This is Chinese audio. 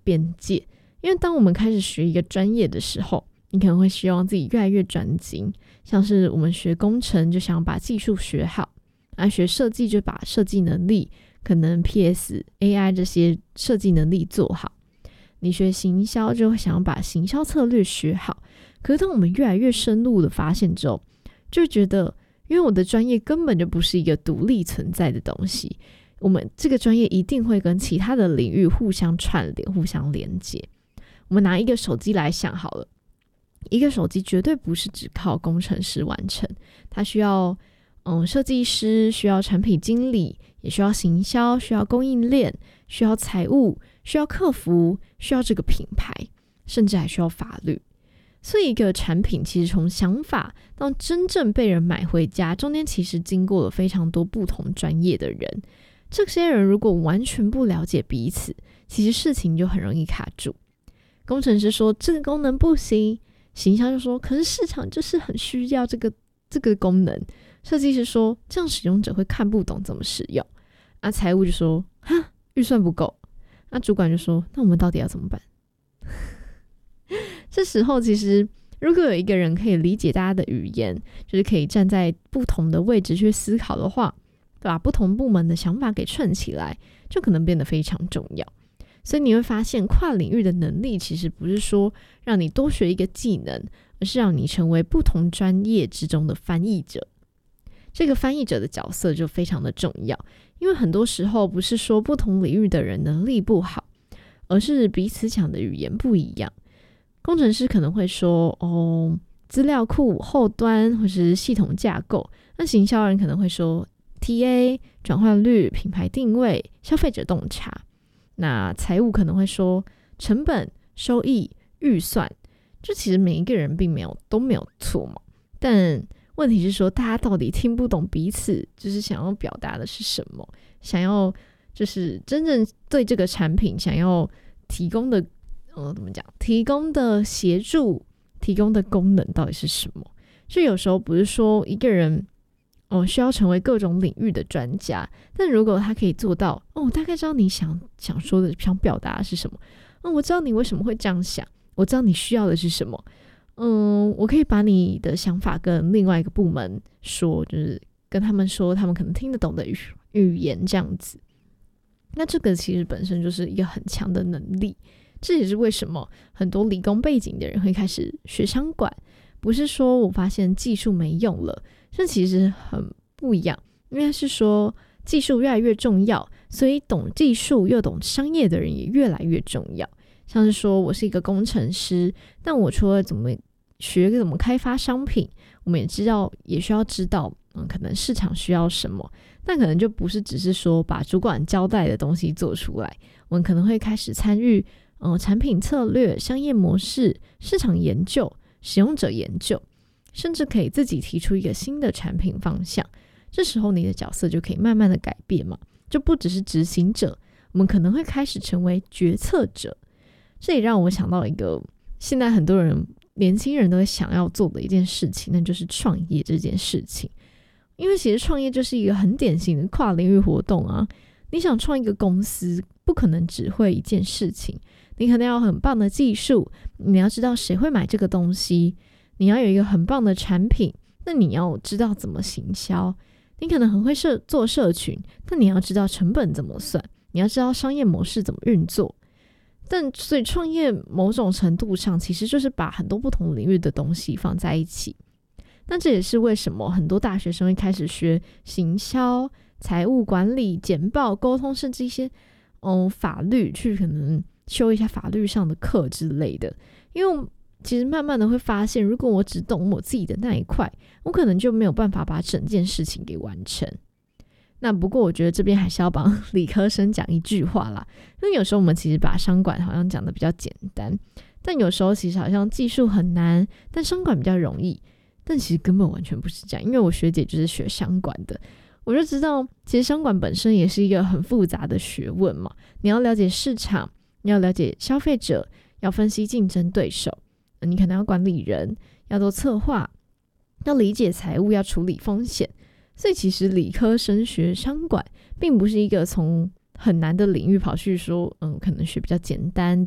边界。因为当我们开始学一个专业的时候，你可能会希望自己越来越专精，像是我们学工程就想把技术学好，学设计就把设计能力，可能 PS、AI 这些设计能力做好。你学行销就会想要把行销策略学好。可是当我们越来越深入的发现之后，就觉得因为我的专业根本就不是一个独立存在的东西，我们这个专业一定会跟其他的领域互相串联、互相连接。我们拿一个手机来想好了，一个手机绝对不是只靠工程师完成，它需要设计师，需要产品经理，也需要行销，需要供应链，需要财务，需要客服，需要这个品牌，甚至还需要法律。所以一个产品其实从想法到真正被人买回家，中间其实经过了非常多不同专业的人。这些人如果完全不了解彼此，其实事情就很容易卡住。工程师说这个功能不行，行销就说可是市场就是很需要这个功能，设计师说这样使用者会看不懂怎么使用，财务就说哈预算不够，主管就说那我们到底要怎么办？这时候其实如果有一个人可以理解大家的语言，就是可以站在不同的位置去思考的话，把不同部门的想法给串起来，就可能变得非常重要。所以你会发现跨领域的能力其实不是说让你多学一个技能，而是让你成为不同专业之中的翻译者。这个翻译者的角色就非常的重要，因为很多时候不是说不同领域的人能力不好，而是彼此讲的语言不一样。工程师可能会说资料库、后端或是系统架构，那行销人可能会说 TA、转换率、品牌定位、消费者洞察，那财务可能会说成本、收益、预算。就其实每一个人都没有错嘛，但问题是说大家到底听不懂彼此就是想要表达的是什么，想要就是真正对这个产品想要提供的提供的协助、提供的功能到底是什么。所以有时候不是说一个人需要成为各种领域的专家，但如果他可以做到我大概知道你想说的、想表达的是什么，我知道你为什么会这样想，我知道你需要的是什么，我可以把你的想法跟另外一个部门说，就是跟他们说他们可能听得懂的语言这样子。那这个其实本身就是一个很强的能力，这也是为什么很多理工背景的人会开始学商管。不是说我发现技术没用了，这其实很不一样，应该是说技术越来越重要，所以懂技术又懂商业的人也越来越重要。像是说我是一个工程师，但我除了怎么开发商品，我们也需要知道可能市场需要什么，但可能就不是只是说把主管交代的东西做出来，我们可能会开始参与产品策略、商业模式、市场研究、使用者研究，甚至可以自己提出一个新的产品方向。这时候你的角色就可以慢慢的改变嘛，就不只是执行者，我们可能会开始成为决策者。这也让我想到一个现在很多人年轻人都会想要做的一件事情，那就是创业这件事情。因为其实创业就是一个很典型的跨领域活动啊，你想创一个公司不可能只会一件事情，你可能要有很棒的技术，你要知道谁会买这个东西，你要有一个很棒的产品，那你要知道怎么行销，你可能很会做社群，但你要知道成本怎么算，你要知道商业模式怎么运作。但所以创业某种程度上其实就是把很多不同领域的东西放在一起。那这也是为什么很多大学生会开始学行销、财务管理、简报、沟通，甚至一些法律，去可能修一下法律上的课之类的。因为其实慢慢的会发现，如果我只懂我自己的那一块，我可能就没有办法把整件事情给完成。那不过我觉得这边还是要帮理科生讲一句话啦，因为有时候我们其实把商管好像讲的比较简单，但有时候其实好像技术很难，但商管比较容易，但其实根本完全不是这样。因为我学姐就是学商管的，我就知道其实商管本身也是一个很复杂的学问嘛，你要了解市场，你要了解消费者，要分析竞争对手，你可能要管理人，要做策划，要理解财务，要处理风险。所以其实理科生学商管并不是一个从很难的领域跑去说可能学比较简单